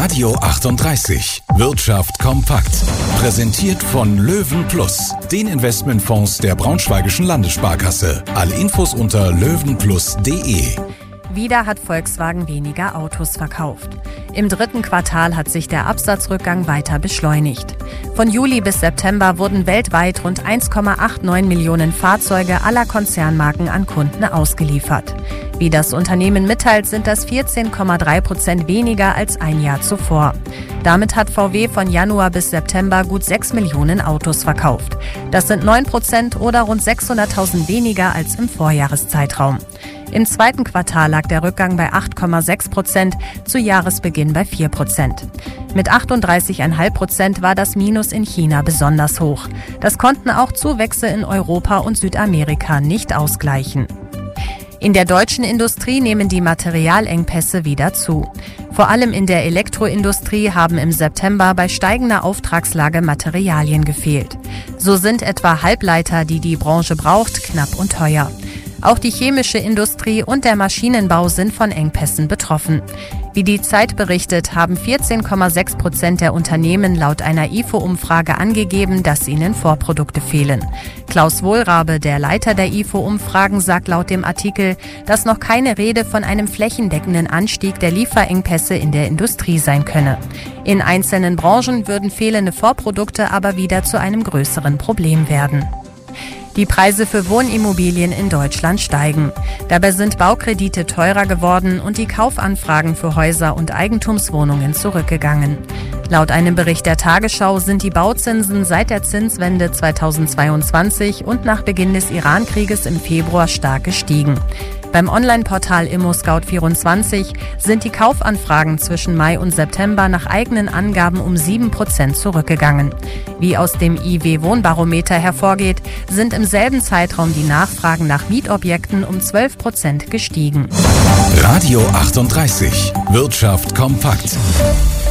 Radio 38. Wirtschaft kompakt. Präsentiert von Löwen Plus, den Investmentfonds der Braunschweigischen Landessparkasse. Alle Infos unter löwenplus.de. Wieder hat Volkswagen weniger Autos verkauft. Im dritten Quartal hat sich der Absatzrückgang weiter beschleunigt. Von Juli bis September wurden weltweit rund 1,89 Millionen Fahrzeuge aller Konzernmarken an Kunden ausgeliefert. Wie das Unternehmen mitteilt, sind das 14,3% weniger als ein Jahr zuvor. Damit hat VW von Januar bis September gut 6 Millionen Autos verkauft. Das sind 9% oder rund 600.000 weniger als im Vorjahreszeitraum. Im zweiten Quartal lag der Rückgang bei 8,6%, zu Jahresbeginn bei 4%. Mit 38,5% war das Minus in China besonders hoch. Das konnten auch Zuwächse in Europa und Südamerika nicht ausgleichen. In der deutschen Industrie nehmen die Materialengpässe wieder zu. Vor allem in der Elektroindustrie haben im September bei steigender Auftragslage Materialien gefehlt. So sind etwa Halbleiter, die die Branche braucht, knapp und teuer. Auch die chemische Industrie und der Maschinenbau sind von Engpässen betroffen. Wie die Zeit berichtet, haben 14,6% der Unternehmen laut einer IFO-Umfrage angegeben, dass ihnen Vorprodukte fehlen. Klaus Wohlrabe, der Leiter der IFO-Umfragen, sagt laut dem Artikel, dass noch keine Rede von einem flächendeckenden Anstieg der Lieferengpässe in der Industrie sein könne. In einzelnen Branchen würden fehlende Vorprodukte aber wieder zu einem größeren Problem werden. Die Preise für Wohnimmobilien in Deutschland steigen. Dabei sind Baukredite teurer geworden und die Kaufanfragen für Häuser und Eigentumswohnungen zurückgegangen. Laut einem Bericht der Tagesschau sind die Bauzinsen seit der Zinswende 2022 und nach Beginn des Iran-Krieges im Februar stark gestiegen. Beim Online-Portal ImmoScout24 sind die Kaufanfragen zwischen Mai und September nach eigenen Angaben um 7% zurückgegangen. Wie aus dem IW-Wohnbarometer hervorgeht, sind im selben Zeitraum die Nachfragen nach Mietobjekten um 12% gestiegen. Radio 38. Wirtschaft kompakt.